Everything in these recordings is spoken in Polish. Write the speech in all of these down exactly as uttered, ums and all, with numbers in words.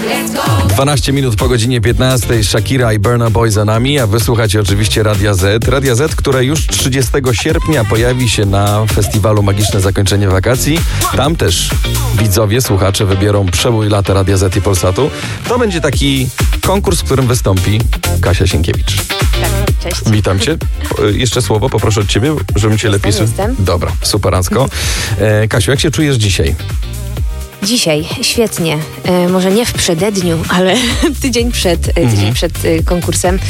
dwanaście minut po godzinie piętnastej. Shakira i Burna Boy za nami, a wysłuchacie oczywiście Radia Z. Radia Z, które już trzydziestego sierpnia pojawi się na festiwalu Magiczne Zakończenie Wakacji. Tam też widzowie, słuchacze wybiorą przebój lata Radia Z i Polsatu. To będzie taki konkurs, w którym wystąpi Kasia Sienkiewicz. Cześć. Witam cię. Jeszcze słowo poproszę od ciebie, żebym cię lepiej... Jestem, jestem. Dobra, superancko. E, Kasiu, jak się czujesz dzisiaj? Dzisiaj świetnie. E, może nie w przededniu, ale tydzień przed, e, tydzień Mhm. przed e, konkursem.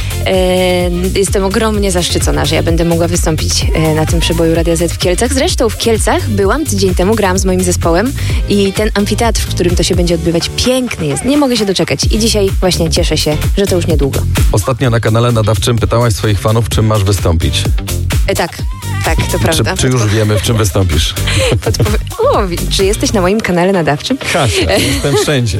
E, jestem ogromnie zaszczycona, że ja będę mogła wystąpić e, na tym przeboju Radia Z w Kielcach. Zresztą w Kielcach byłam tydzień temu, grałam z moim zespołem i ten amfiteatr, w którym to się będzie odbywać, piękny jest. Nie mogę się doczekać. I dzisiaj właśnie cieszę się, że to już niedługo. Ostatnio na kanale nadawczym pytałaś swoich fanów, czym masz wystąpić. E, tak, tak, to Czy, prawda. czy już wiemy, w czym wystąpisz? Podpowie- o, wi- czy jesteś na moim kanale nadawczym? Kasia, jestem wszędzie.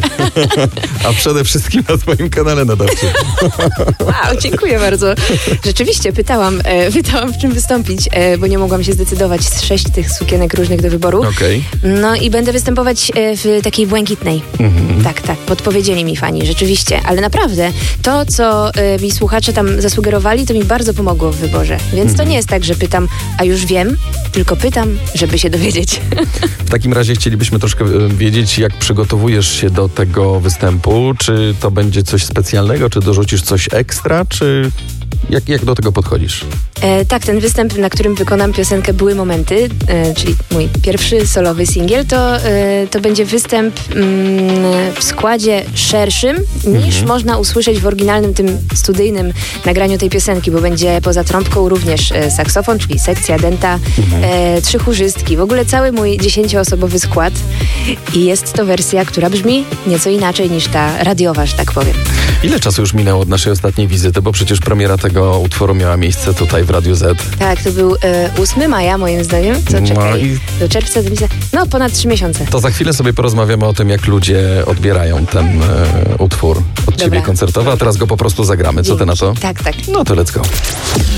A przede wszystkim na twoim kanale nadawczym. Wow, dziękuję bardzo. Rzeczywiście pytałam, e, pytałam w czym wystąpić, e, bo nie mogłam się zdecydować z sześć tych sukienek różnych do wyboru. Okej. No i będę występować e, w takiej błękitnej. Mhm. Tak, tak, podpowiedzieli mi fani, rzeczywiście. Ale naprawdę, to co e, mi słuchacze tam zasugerowali, to mi bardzo pomogło w wyborze. Więc to nie jest tak, że pytam, a już wiem, tylko pytam, żeby się dowiedzieć. W takim razie chcielibyśmy troszkę e, wiedzieć, jak przygotowujesz się do tego występu. Czy to będzie coś specjalnego, czy dorzucisz coś ekstra, czy jak, jak do tego podchodzisz? E, tak, ten występ, na którym wykonam piosenkę Były Momenty, e, czyli mój pierwszy solowy singiel, to, e, to będzie występ mm, w składzie szerszym niż można usłyszeć w oryginalnym tym studyjnym nagraniu tej piosenki, bo będzie poza trąbką również e, saksofon, czyli sekcja denta, e, trzy chórzystki, w ogóle cały mój dziesięcioosobowy skład i jest to wersja, która brzmi nieco inaczej niż ta radiowa, że tak powiem. Ile czasu już minęło od naszej ostatniej wizyty, bo przecież premiera tego utworu miała miejsce tutaj w Radiu Z. Tak, to był e, ósmego maja moim zdaniem, co No czekaj, i- do czerwca, do lipca, no ponad trzy miesiące. To za chwilę sobie porozmawiamy o tym, jak ludzie odbierają ten e, utwór od Dobra. ciebie koncertowy, a teraz go po prostu zagramy. Co ty na to? Tak, tak. No to let's go.